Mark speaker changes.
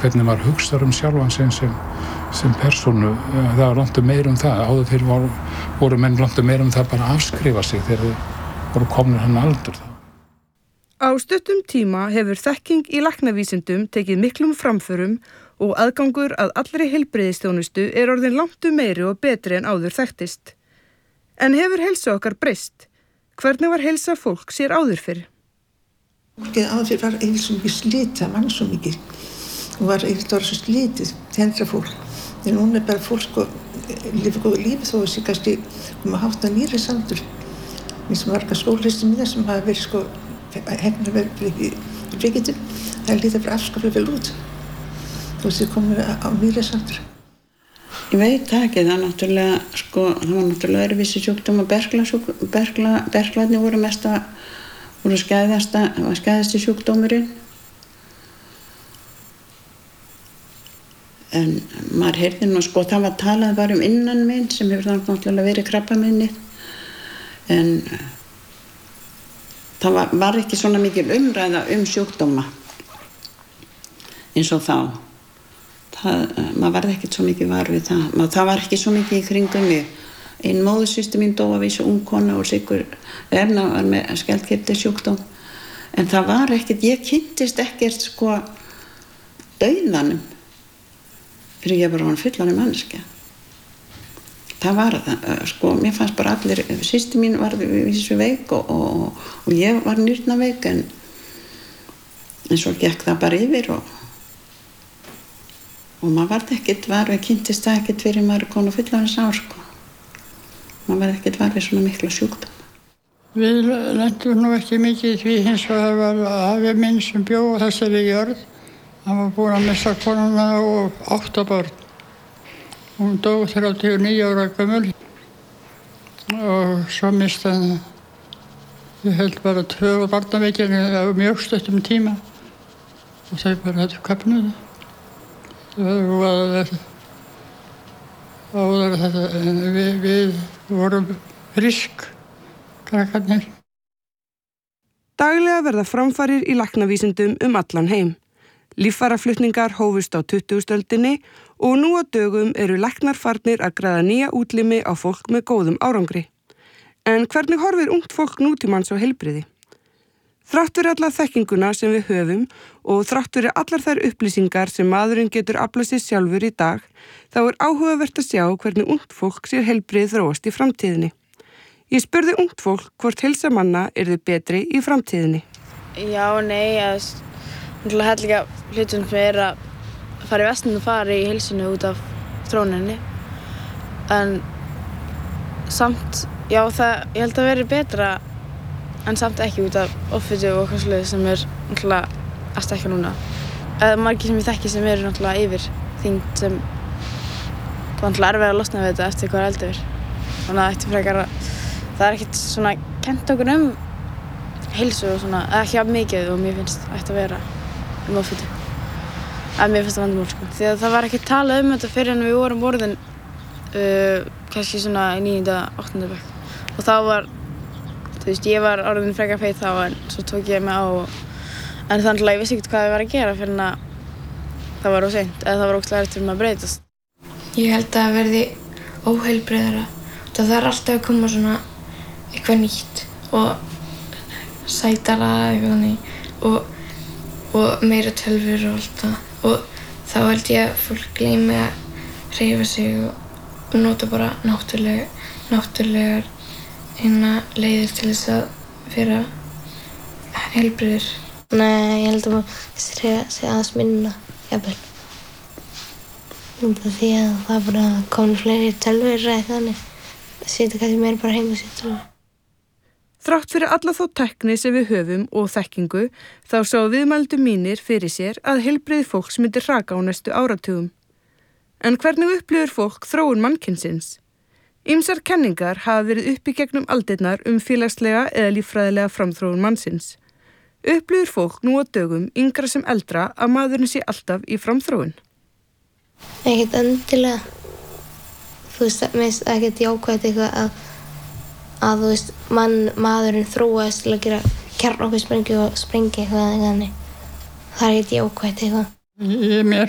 Speaker 1: hvernig maður hugsar sjálfan sinn sem persónu. Það var langt meira það. Áður fyrir voru menn langt meira það bara að afskrifa sig þegar þeir voru komnir hann aldur.
Speaker 2: Á stuttum tíma hefur þekking í læknavísindum tekið miklum framförum og aðgangur að allri heilbrigðisþjónustu orðinn langt meiri og betri en áður þekktist. En hefur heilsa okkar breyst? Hvernig var heilsa fólk sér áður fyrir?
Speaker 3: Fólkið áður var eiginlega svo mikið slitið, mann svo mikið. Og var eiginlega svo slitið, þendra fólk. En núna bara fólk lifið góðu lífi þó að sé kannski hátt að nýri saldur. Eins og marga skólistum mína sem hafa verið hefnir verið í Bríkitum, það lítið bara afskaplega vel út. Þú veist, ég komið á nýri saldur.
Speaker 4: Ég veit það ekki, það var náttúrulega öðruvísi sjúkdómar, berklarnir voru skæðasti sjúkdómurinn. En maður heyrði það var talað bara innan minn sem hefur náttúrulega verið krabbameinið. En það var ekki svona mikil umræða sjúkdóma eins og þá. Maður varð ekkert svo mikið var við það. Það var ekki svo mikið í kringum mig. Ein móðursystir mín dó af þessu ung kona og Siggur Erna var með skjaldkirtilssjúkdóm. En það var ekkert, ég kynntist ekkert dauðanum fyrir ég bara var fullorðin manneskja. Það var það, mér fannst bara allir, systir mín var þessu veik og ég var nýrnaveik en svo gekk það bara yfir og maður varð ekkert var við kynntist það ekkert fyrir maður konu fullorðins ár maður varð ekkert var við svona mikla sjúkdóm.
Speaker 5: Við lentum nú ekki mikið í því hins vegar var afi minn sem bjó á þessari jörð. Hann var búinn að missa konuna og 8 börn. Hún dó 39 ára gömul og svo missti hann, ég held bara 2 barnaveikir á mjög stuttum tíma og þau bara köfnuðu. Áður þetta, en við vorum frisk, krakkarnir.
Speaker 2: Daglega verða framfarir í læknavísindum allan heim. Líffæraflutningar hófust á 20. öldinni og nú á dögum eru læknar farnir að græða nýja útlimi á fólk með góðum árangri. En hvernig horfir ungt fólk nútímans á heilbrigði? Þrátt fyrir alla þekkinguna sem við höfum og þrátt fyrir allar þær upplýsingar sem maðurinn getur aflað sér sjálfur í dag, þá áhugavert að sjá hvernig ungt fólk sér heilbrigði þróast í framtíðinni. Ég spurði ungt fólk hvort heilsa manna yrði betri í framtíðinni.
Speaker 6: Já, nei, það líka hlutum sem að fara í vestinu og fara í heilsunni út af þróuninni. En samt, já, ég held að vera betra en samt ekki út af offitu og eitthvað svoleiðis sem náttúrulega að stækka núna. Eða margir sem ég þekki sem eru náttúrulega yfir þyngd sem náttúrulega erfið að losna við þetta eftir hvað eldur. Þannig að ætti frekar það ekkert svona kennt okkur heilsu og svona, eða ekki jafn mikið og mér finnst ætti að vera offitu. Mér finnst það vandamál, Því að það var ekki talað þetta fyrir en við vorum orðin kannski svona í 9. 8. bekk. Og þá var, ég var orðin frekar feit þá en svo tók ég mig á en þannig að ég vissi ekkert hvað ég var að gera fyrir að það var of seint eða það var ógeðslega erfitt fyrir mig að breytast.
Speaker 7: Ég held að það verði óheilbrigðara. Það er alltaf að koma svona eitthvað nýtt og sætara eitthvað þannig og meira tölvur og allt það. Og þá held ég að fólk gleymi að hreyfa sig og nota bara náttúrulegar leiðir til þess að vera heilbrigðir.
Speaker 8: Nei, ég held að maður hreyfa sig aðeins minna, jafnvel. Út af því að það er bara komin fleiri tölvur eða eitthvað þannig. Það situr kannski meira bara heima sér tölvur.
Speaker 2: Þrátt fyrir alla þá tækni sem við höfum og þekkingu, þá sá viðmældu mínir fyrir sér að heilbrigði fólks myndi hraka á næstu áratugum. En hvernig upplifir fólk þróun mannkynsins? Ýmsar kenningar hafa verið uppi gegnum aldirnar félagslega eða líffræðilega framþróun mannsins. Upplifir fólk nú á dögum yngra sem eldra að maðurinn sé alltaf í framþróun?
Speaker 8: Ekkert endilega. Mér finnst ekkert jákvætt eitthvað að maðurinn þróaðist til að gera kjarnorkusprengju og sprengja eitthvað þannig. Það er ekkert jákvætt eitthvað.
Speaker 5: Mér